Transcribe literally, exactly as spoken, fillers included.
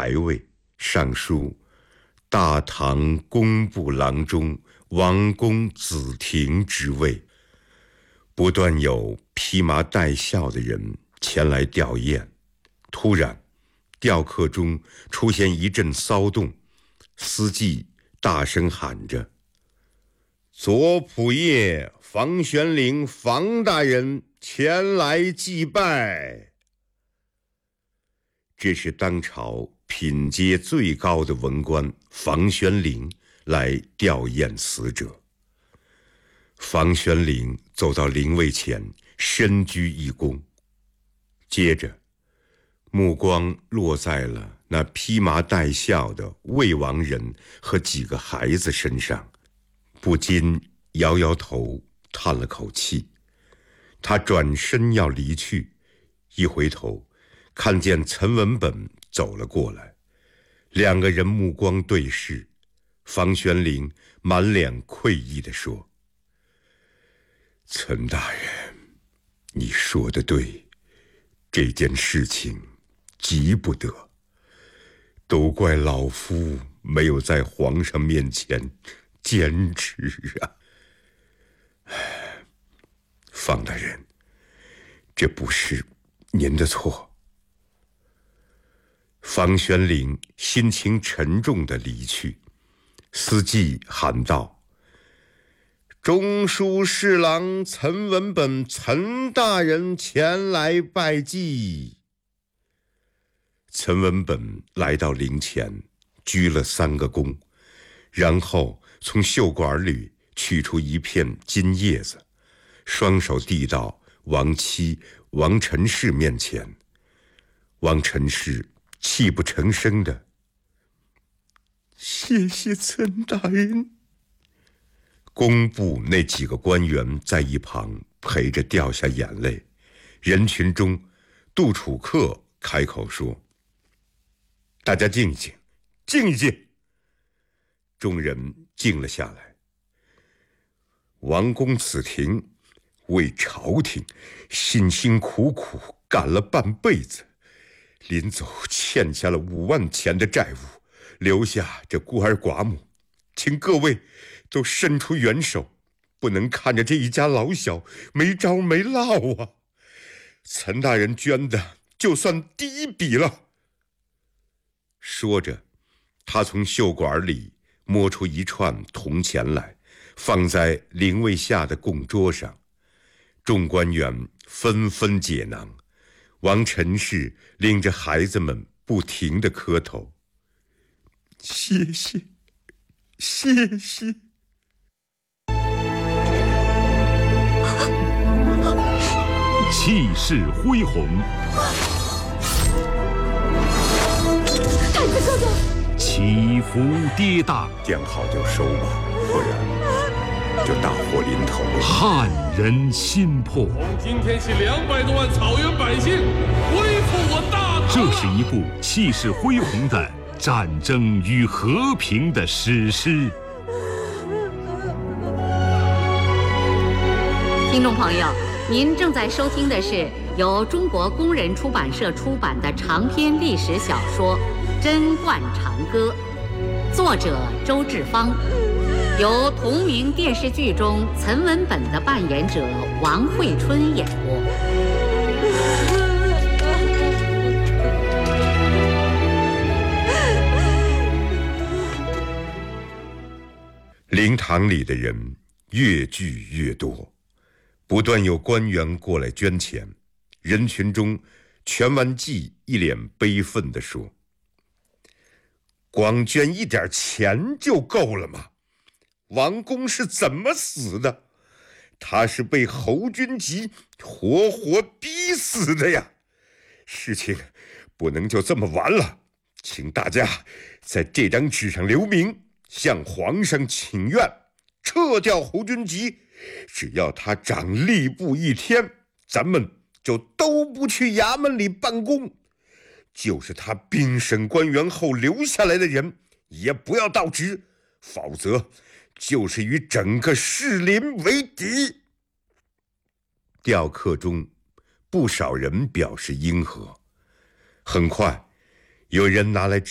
牌位，上书大唐工部郎中王公子廷之位。不断有披麻戴孝的人前来吊唁，突然吊客中出现一阵骚动，司机大声喊着：左仆射房玄龄房大人前来祭拜。这是当朝品阶最高的文官房玄龄来吊唁死者。房玄龄走到灵位前，深鞠一躬，接着目光落在了那披麻戴孝的魏王人和几个孩子身上，不禁摇摇头，叹了口气。他转身要离去，一回头看见陈文本走了过来，两个人目光对视。房玄龄满脸愧意地说：陈大人，你说得对，这件事情急不得，都怪老夫没有在皇上面前坚持啊。房大人，这不是您的错。房玄龄心情沉重地离去，司机喊道：中书侍郎陈文本陈大人前来拜祭。陈文本来到灵前，鞠了三个躬，然后从袖管里取出一片金叶子，双手递到王妻王陈氏面前。王陈氏泣不成声的：谢谢陈大人。工部那几个官员在一旁陪着掉下眼泪。人群中，杜楚客开口说：大家静一静，静一静。众人静了下来。王公子廷为朝廷辛辛苦苦干了半辈子，临走欠下了五万钱的债务，留下这孤儿寡母，请各位都伸出援手，不能看着这一家老小没着没落啊！陈大人捐的就算第一笔了。说着，他从袖管里摸出一串铜钱来，放在灵位下的供桌上。众官员纷纷解囊，王陈氏领着孩子们不停地磕头：谢谢，谢谢。 气势恢宏， 太子哥哥， 起伏跌宕， 见好就收吧，不然就大祸临头了。 撼人心魄。 从今天起，两百多万草原百姓恢复我大唐。 这是一部气势恢宏的战争与和平的史诗。 听众朋友，您正在收听的是由中国工人出版社出版的长篇历史小说《贞观长歌》，作者周志芳，由同名电视剧中陈文本的扮演者王惠春演播。 灵堂里的人越聚越多，不断有官员过来捐钱。人群中，全完济一脸悲愤地说：光捐一点钱就够了吗？王公是怎么死的？他是被侯君集活活逼死的呀！事情不能就这么完了，请大家在这张纸上留名，向皇上请愿，撤掉侯君集。只要他掌吏部一天，咱们就都不去衙门里办公。就是他兵审官员后留下来的人，也不要到职，否则就是与整个士林为敌。吊客中不少人表示应和。很快有人拿来